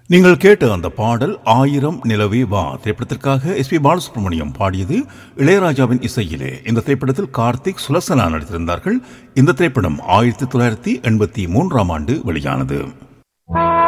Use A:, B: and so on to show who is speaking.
A: நீங்கள் கேட்ட அந்த பாடல் ஆயிரம் நிலவே வா திரைப்படத்திற்காக எஸ் பி பாலசுப்ரமணியம் பாடியது இளையராஜாவின் இசையிலே. இந்த திரைப்படத்தில் கார்த்திக், சுலசனா நடித்திருந்தார்கள். இந்த திரைப்படம் 1983 வெளியானது.